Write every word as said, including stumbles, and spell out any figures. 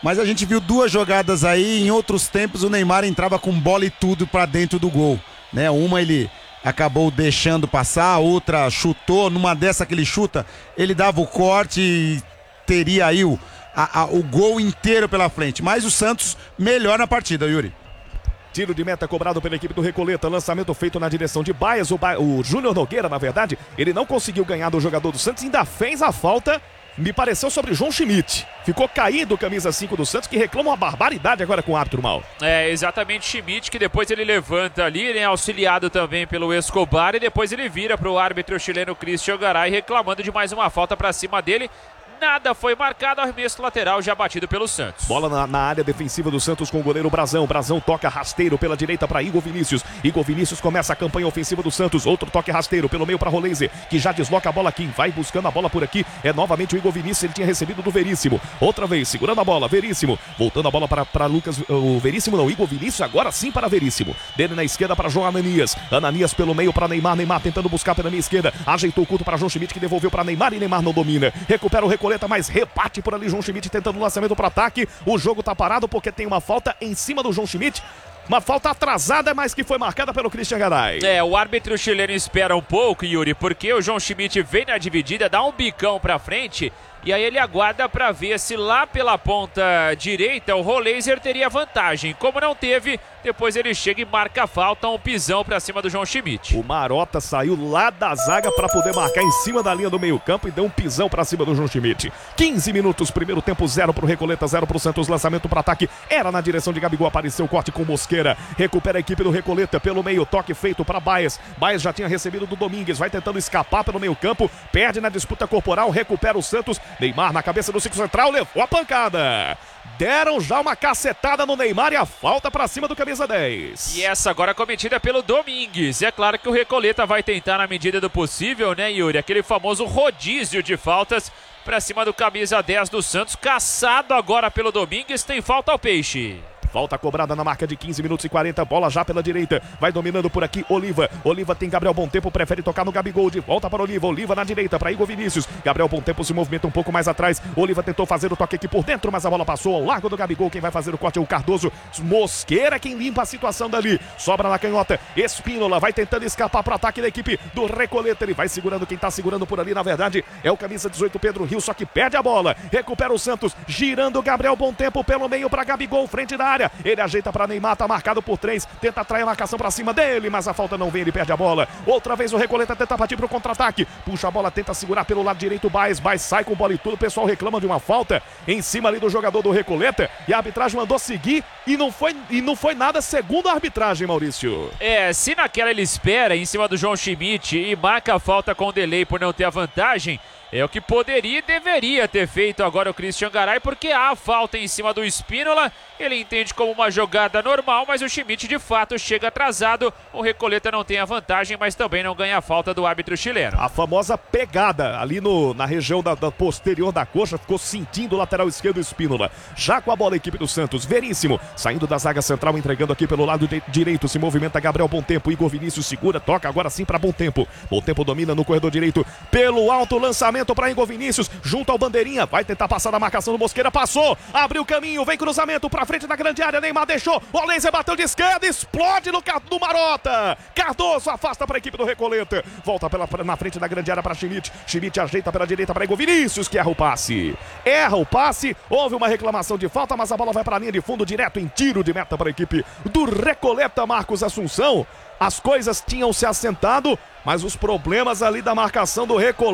Mas a gente viu duas jogadas aí, em outros tempos o Neymar entrava com bola e tudo pra dentro do gol, né? Uma ele acabou deixando passar, a outra chutou, numa dessa que ele chuta, ele dava o corte e teria aí o, a, a, o gol inteiro pela frente. Mas o Santos melhor na partida, Yuri. Tiro de meta cobrado pela equipe do Recoleta, lançamento feito na direção de Baias, o, ba... o Júnior Nogueira, na verdade, ele não conseguiu ganhar do jogador do Santos, ainda fez a falta, me pareceu sobre João Schmidt. Ficou caído o camisa cinco do Santos, que reclama uma barbaridade agora com o árbitro mal. É, exatamente, Schmidt, que depois ele levanta ali, né, auxiliado também pelo Escobar, e depois ele vira para o árbitro chileno Cristian Garay, reclamando de mais uma falta para cima dele. Nada foi marcado, arremesso lateral já batido pelo Santos. Bola na, na área defensiva do Santos com o goleiro Brazão. Brazão toca rasteiro pela direita para Igor Vinícius. Igor Vinícius começa a campanha ofensiva do Santos. Outro toque rasteiro pelo meio para Roleze, que já desloca a bola aqui. Vai buscando a bola por aqui. É novamente o Igor Vinícius. Ele tinha recebido do Veríssimo. Outra vez, segurando a bola. Veríssimo. Voltando a bola para Lucas. O Veríssimo não. Igor Vinícius agora sim para Veríssimo. Dele na esquerda para João Ananias. Ananias pelo meio para Neymar. Neymar tentando buscar pela minha esquerda. Ajeitou o culto para João Schmidt, que devolveu para Neymar. E Neymar não domina. Recupera o Recoleta, mas reparte por ali João Schmidt tentando o lançamento para ataque. O jogo tá parado porque tem uma falta em cima do João Schmidt. Uma falta atrasada, mas que foi marcada pelo Cristian Garay. É, o árbitro chileno espera um pouco, Yuri, porque o João Schmidt vem na dividida, dá um bicão pra frente, e aí ele aguarda pra ver se lá pela ponta direita o Roleze teria vantagem. Como não teve, depois ele chega e marca a falta, um pisão pra cima do João Schmidt. O Marota saiu lá da zaga pra poder marcar em cima da linha do meio campo e deu um pisão pra cima do João Schmidt. quinze minutos, primeiro tempo, zero pro Recoleta, zero pro Santos. Lançamento para ataque, era na direção de Gabigol, apareceu o corte com Mosqueira. Recupera a equipe do Recoleta pelo meio, toque feito para Baias. Baias já tinha recebido do Domingues, vai tentando escapar pelo meio campo, perde na disputa corporal, recupera o Santos. Neymar na cabeça do ciclo central, levou a pancada. Deram já uma cacetada no Neymar e a falta para cima do camisa dez. E essa agora cometida pelo Domingues. É claro que o Recoleta vai tentar na medida do possível, né, Yuri? Aquele famoso rodízio de faltas para cima do camisa dez do Santos. Caçado agora pelo Domingues, tem falta ao Peixe. Falta cobrada na marca de quinze minutos e quarenta, bola já pela direita, vai dominando por aqui Oliva, Oliva tem Gabriel Bontempo, prefere tocar no Gabigol, de volta para Oliva, Oliva na direita para Igor Vinícius, Gabriel Bontempo se movimenta um pouco mais atrás, Oliva tentou fazer o toque aqui por dentro, mas a bola passou ao largo do Gabigol, quem vai fazer o corte é o Cardoso, Mosqueira quem limpa a situação dali, sobra na canhota, Espínola vai tentando escapar para o ataque da equipe do Recoleta, ele vai segurando, quem tá segurando por ali na verdade é o camisa dezoito Pedro Rio, só que perde a bola, recupera o Santos, girando Gabriel Bontempo pelo meio para Gabigol, frente da área, ele ajeita para Neymar, tá marcado por três, tenta atrair a marcação para cima dele, mas a falta não vem, ele perde a bola. Outra vez o Recoleta tenta partir pro contra-ataque, puxa a bola, tenta segurar pelo lado direito, Baez, Baez sai com bola e tudo, o pessoal reclama de uma falta em cima ali do jogador do Recoleta e a arbitragem mandou seguir e não foi, e não foi nada segundo a arbitragem, Maurício. É, se naquela ele espera em cima do João Schmidt e marca a falta com delay por não ter a vantagem, é o que poderia e deveria ter feito agora o Cristian Garay, porque há falta em cima do Espínola, ele entende como uma jogada normal, mas o Schmidt de fato chega atrasado, o Recoleta não tem a vantagem, mas também não ganha a falta do árbitro chileno. A famosa pegada ali no, na região da, da posterior da coxa, ficou sentindo o lateral esquerdo Espínola, já com a bola a equipe do Santos, Veríssimo, saindo da zaga central, entregando aqui pelo lado de, direito, se movimenta Gabriel Bontempo, Igor Vinícius segura, toca agora sim para Bontempo, Bontempo domina no corredor direito, pelo alto lançamento para Igor Vinícius, junto ao bandeirinha, vai tentar passar na marcação do Mosqueira, passou, abriu o caminho, vem cruzamento para frente da grande área, Neymar deixou, o laser bateu de esquerda, explode no, no Marota, Cardoso afasta para a equipe do Recoleta, volta pela, na frente da grande área para Schmidt, Schmidt ajeita pela direita para Igor Vinícius, que erra o passe, erra o passe, houve uma reclamação de falta, mas a bola vai para a linha de fundo, direto em tiro de meta para a equipe do Recoleta, Marcos Assunção. As coisas tinham se assentado, mas os problemas ali da marcação do Recoleta